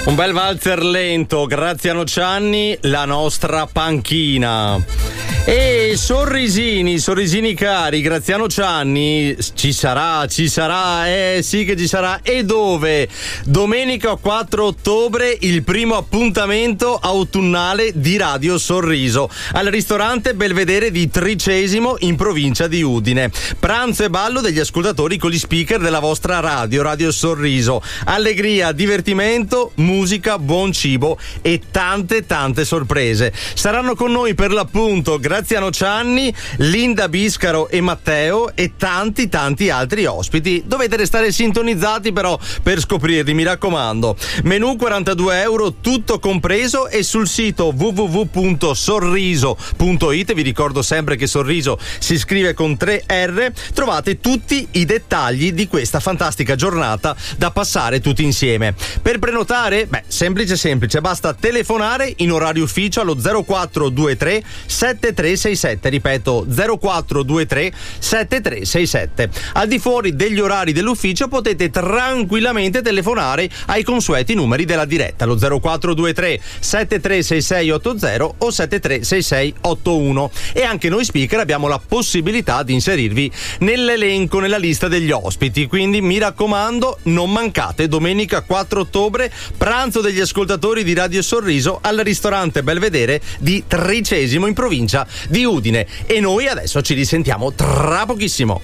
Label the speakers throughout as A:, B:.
A: Un bel valzer lento, Graziano Cianni, La nostra panchina. E sorrisini cari, Graziano Cianni, ci sarà, sì che ci sarà. E dove? Domenica 4 ottobre il primo appuntamento autunnale di Radio Sorriso al ristorante Belvedere di Tricesimo in provincia di Udine. Pranzo e ballo degli ascoltatori con gli speaker della vostra Radio Sorriso. Allegria, divertimento, musica, buon cibo e tante sorprese. Saranno con noi per l'appunto Graziano Cianni, Linda Biscaro e Matteo e tanti altri ospiti. Dovete restare sintonizzati però per scoprirli, mi raccomando. Menù €42, tutto compreso, e sul sito www.sorriso.it, vi ricordo sempre che Sorriso si scrive con 3 R, trovate tutti i dettagli di questa fantastica giornata da passare tutti insieme. Per prenotare? Semplice, basta telefonare in orario ufficio allo 0423 7367, ripeto 0423 7367. Al di fuori degli orari dell'ufficio potete tranquillamente telefonare ai consueti numeri della diretta, lo 0423 736680 o 736681, e anche noi speaker abbiamo la possibilità di inserirvi nell'elenco, nella lista degli ospiti, quindi mi raccomando non mancate. Domenica 4 ottobre pranzo degli ascoltatori di Radio Sorriso al ristorante Belvedere di Tricesimo in provincia di Udine, e noi adesso ci risentiamo tra pochissimo.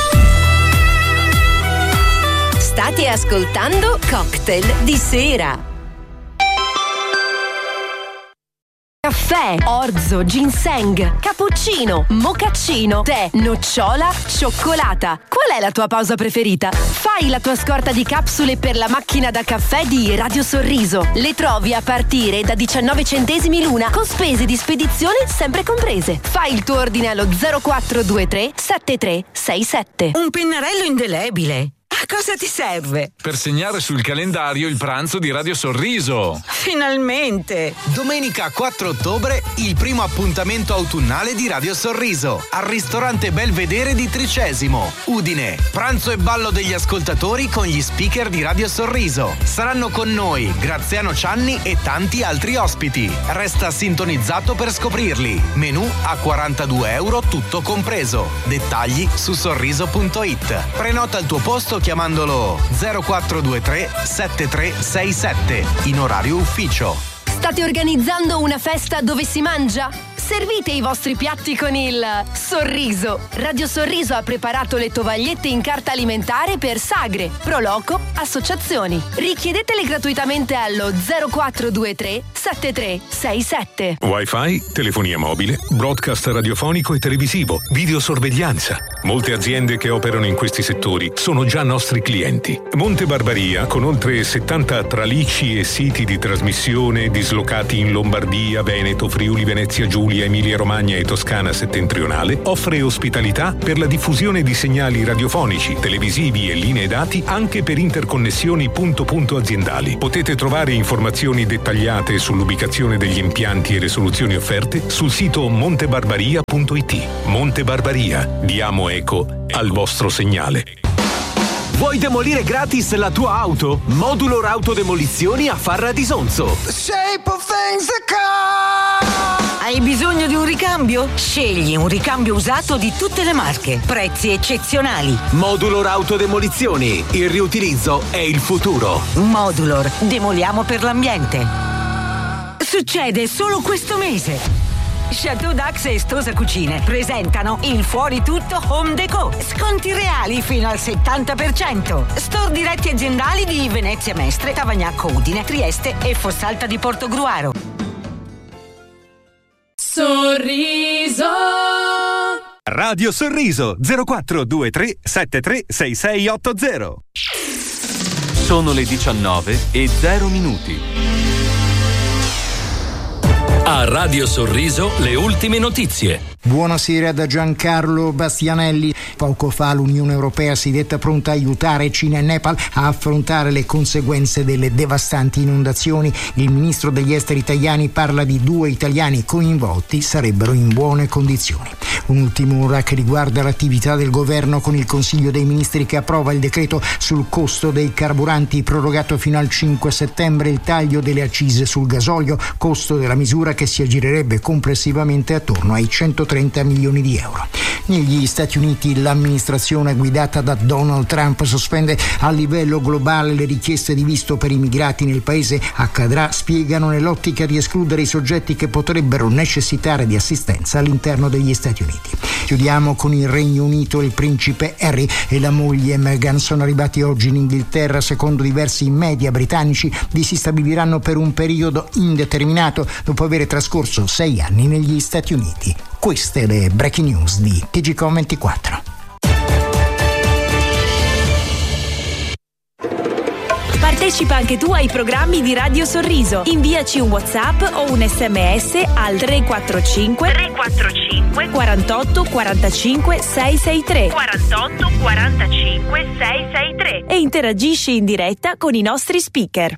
B: State ascoltando Cocktail di sera. Caffè, orzo, ginseng, cappuccino, mocaccino, tè, nocciola, cioccolata. Qual è la tua pausa preferita? Fai la tua scorta di capsule per la macchina da caffè di Radio Sorriso. Le trovi a partire da 19 centesimi l'una, con spese di spedizione sempre comprese. Fai il tuo ordine allo 0423 7367.
C: Un pennarello indelebile. A cosa ti serve?
D: Per segnare sul calendario il pranzo di Radio Sorriso.
C: Finalmente!
E: Domenica 4 ottobre il primo appuntamento autunnale di Radio Sorriso al ristorante Belvedere di Tricesimo, Udine. Pranzo e ballo degli ascoltatori con gli speaker di Radio Sorriso. Saranno con noi Graziano Cianni e tanti altri ospiti. Resta sintonizzato per scoprirli. Menù a €42, tutto compreso. Dettagli su sorriso.it. Prenota il tuo posto chiamandolo 0423 7367 in orario ufficio.
B: State organizzando una festa dove si mangia? Servite i vostri piatti con il sorriso. Radio Sorriso ha preparato le tovagliette in carta alimentare per sagre, proloco, associazioni. Richiedetele gratuitamente allo 0423 7367.
F: Wi-Fi, telefonia mobile, broadcast radiofonico e televisivo, videosorveglianza. Molte aziende che operano in questi settori sono già nostri clienti. Monte Barbaria, con oltre 70 tralicci e siti di trasmissione dislocati in Lombardia, Veneto, Friuli, Venezia Giulia, Emilia Romagna e Toscana settentrionale, offre ospitalità per la diffusione di segnali radiofonici, televisivi e linee dati anche per interconnessioni punto aziendali. Potete trovare informazioni dettagliate sull'ubicazione degli impianti e le soluzioni offerte sul sito montebarbaria.it. Monte Barbaria, diamo eco al vostro segnale.
G: Vuoi demolire gratis la tua auto? Modulor Autodemolizioni a Farra di Sonzo.
C: Hai bisogno di un ricambio? Scegli un ricambio usato di tutte le marche. Prezzi eccezionali.
G: Modulor Autodemolizioni. Il riutilizzo è il futuro.
C: Modulor. Demoliamo per l'ambiente. Succede solo questo mese. Chateau Dax e Stosa Cucine presentano il Fuori Tutto Home Déco. Sconti reali fino al 70%. Store diretti aziendali di Venezia Mestre, Tavagnacco Udine, Trieste e Fossalta di Portogruaro.
H: Sorriso.
I: Radio Sorriso 0423 736680.
J: Sono le 19:0. A Radio Sorriso le ultime notizie.
K: Buonasera da Giancarlo Bastianelli. Poco fa l'Unione Europea si detta pronta a aiutare Cina e Nepal a affrontare le conseguenze delle devastanti inondazioni. Il ministro degli esteri italiani parla di 2 italiani coinvolti, sarebbero in buone condizioni. Un'ultima ora che riguarda l'attività del governo con il Consiglio dei Ministri che approva il decreto sul costo dei carburanti, prorogato fino al 5 settembre il taglio delle accise sul gasolio, costo della misura che si aggirerebbe complessivamente attorno ai 130 milioni di euro. Negli Stati Uniti l'amministrazione guidata da Donald Trump sospende a livello globale le richieste di visto per immigrati nel paese. Accadrà, spiegano, nell'ottica di escludere i soggetti che potrebbero necessitare di assistenza all'interno degli Stati Uniti. Chiudiamo con il Regno Unito. Il principe Harry e la moglie Meghan sono arrivati oggi in Inghilterra. Secondo diversi media britannici vi si stabiliranno per un periodo indeterminato dopo aver trascorso 6 anni negli Stati Uniti. Queste le breaking news di TGCOM24.
L: Partecipa anche tu ai programmi di Radio Sorriso. Inviaci un WhatsApp o un SMS al 345 48 45 663 48 45 663 e interagisci in diretta con i nostri speaker.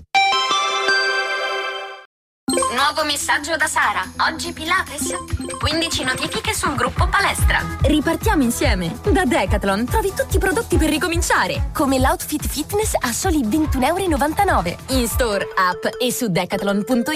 M: Nuovo messaggio da Sara. Oggi Pilates. 15 notifiche sul gruppo palestra.
N: Ripartiamo insieme. Da Decathlon trovi tutti i prodotti per ricominciare, come l'outfit fitness a soli €21,99. In store, app e su decathlon.it.